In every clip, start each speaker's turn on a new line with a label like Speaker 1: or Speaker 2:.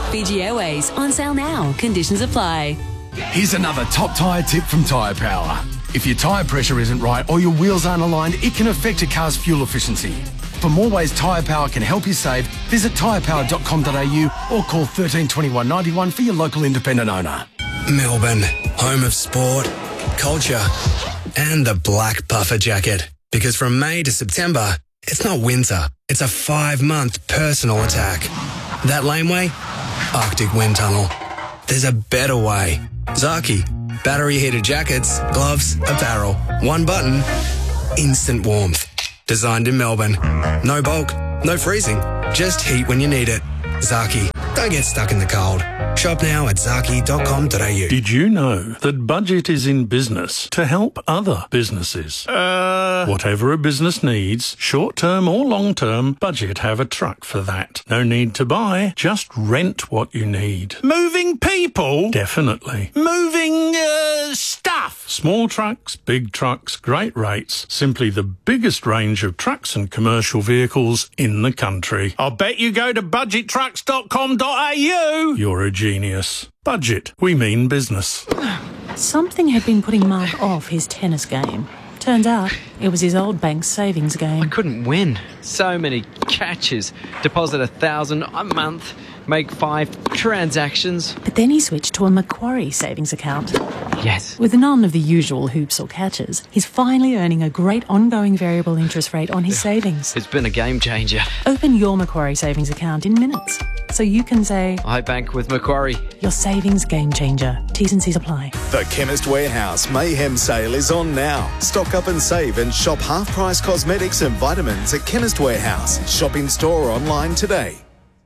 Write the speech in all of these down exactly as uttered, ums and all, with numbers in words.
Speaker 1: Fiji Airways, on sale now. Conditions apply.
Speaker 2: Here's another top tyre tip from Tyre Power. If your tyre pressure isn't right or your wheels aren't aligned, it can affect a car's fuel efficiency. For more ways Tyre Power can help you save, visit tyre power dot com dot a u or call one three two one nine one for your local independent owner.
Speaker 3: Melbourne, home of sport, culture, and the black puffer jacket. Because from May to September, it's not winter, it's a five-month personal attack. That laneway? Arctic Wind Tunnel. There's a better way. Zaki. Battery-heated jackets, gloves, apparel. One button. Instant warmth. Designed in Melbourne. No bulk, no freezing. Just heat when you need it. Zaki. Don't get stuck in the cold. Shop now at zaki dot com dot a u.
Speaker 4: Did you know that Budget is in business to help other businesses? Uh... Whatever a business needs, short-term or long-term, Budget have a truck for that. No need to buy, just rent what you need. Moving people? Definitely. Moving, uh, stuff? Small trucks, big trucks, great rates. Simply the biggest range of trucks and commercial vehicles in the country. I'll bet you go to budget trucks dot com dot a u. You're a genius. Budget. We mean business.
Speaker 5: Something had been putting Mark off his tennis game. Turns out it was his old bank's savings game.
Speaker 6: I couldn't win. So many catches. Deposit a thousand a month. Make five transactions.
Speaker 5: But then he switched to a Macquarie savings account.
Speaker 6: Yes.
Speaker 5: With none of the usual hoops or catches, he's finally earning a great ongoing variable interest rate on his savings.
Speaker 6: It's been a game changer.
Speaker 5: Open your Macquarie savings account in minutes, so you can say,
Speaker 6: I bank with Macquarie.
Speaker 5: Your savings game changer. T's and C's apply.
Speaker 7: The Chemist Warehouse Mayhem Sale is on now. Stock up and save and shop half-price cosmetics and vitamins at Chemist Warehouse. Shop in store or online today.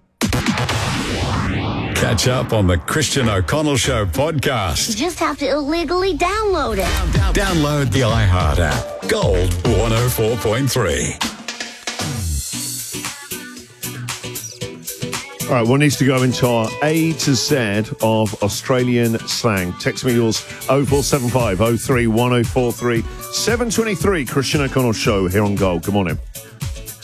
Speaker 8: Catch up on the Christian O'Connell Show podcast.
Speaker 9: You just have to illegally download it.
Speaker 8: Download the iHeart app. Gold one oh four point three.
Speaker 10: All right, one needs to go into our A to Z of Australian slang. Text me yours, oh four seven five oh three one oh four three. seven twenty-three, Christian O'Connell Show here on Gold. Good morning.